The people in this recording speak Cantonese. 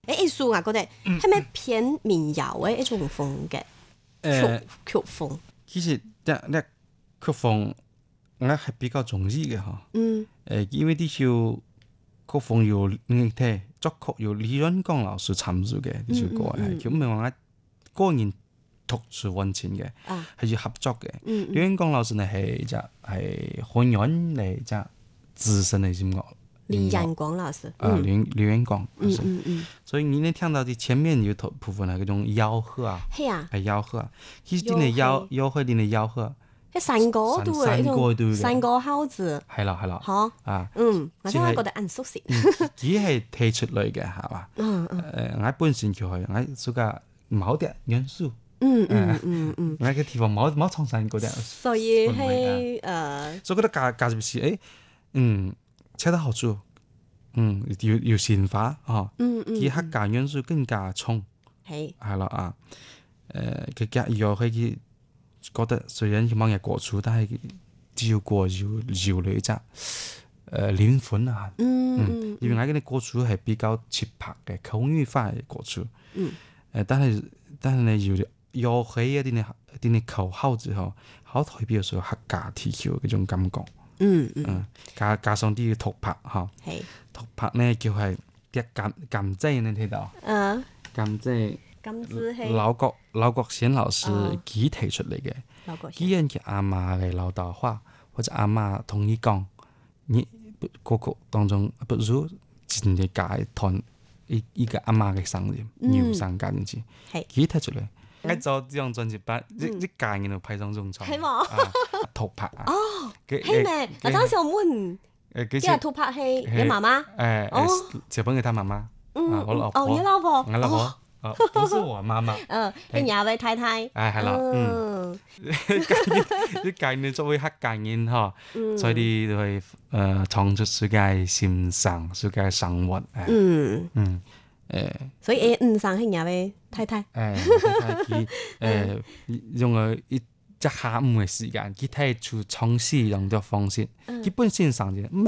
藝術啊，覺得係咪偏民謠嘅一種風格？曲風。 其實呢曲風我係比較中意嘅嚇。因為呢首曲風有你睇作曲有李元剛老師參與嘅呢首歌係，佢唔係話我個人獨自完成嘅，係要合作嘅。李元剛老師呢係韓語嚟隻資深嘅音樂。 李元光老師， 李元光老師，所以你能聽到啲前面有部分係嗰種吆喝啊，係吆喝，其實啲嘅吆喝，啲嘅吆喝， 喺山歌度嘅，山歌口字， 係啦， 嚇，我真係覺得很熟悉， 佢係提出嚟嘅係嘛，我本身就係我所講冇啲元素，我嘅地方冇創山嗰啲， 所以係所以覺得價值是恰到好處，有鮮花啊，佢客家元素更加重，係啦啊，佢加又可以覺得雖然冇嘢過處，但係只要過繞嚟啫，靈魂啊，因為我嗰啲過處係比較直白嘅口語化嘅過處，但係呢要喺一啲口號之後，好代表咗客家地區嗰種感覺。加上啲獨拍嚇，獨拍咧叫係啲監製你睇到？監製劉國賢老師佢提出嚟嘅，佢人嘅阿媽嘅老豆話，或者阿媽同你講，你歌曲當中不如真嘅解彈一個阿媽嘅聲音，牛聲加進去，佢提出嚟。我做呢張專輯版，一家人都派上用場。係嘛？獨拍啊！ 係咩？我當時我問，即係獨拍係你媽媽？ 小朋友他媽媽。我老婆。 你老婆。 我老婆。不是我媽媽。 係nhà位太太。 係啦。一家人作為客家人嗬，所以就係創出世界心聲、世界生活。 所以上係nhà位太太。 太太佢用咗一下午嘅時間，佢睇出嘗試用咗方式，基本上嘅。